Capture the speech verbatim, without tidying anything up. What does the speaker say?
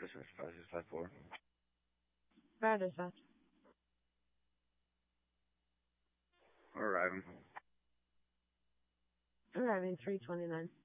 dispatch five six five four. Fire dispatch. We're arriving. Arriving three twenty-nine.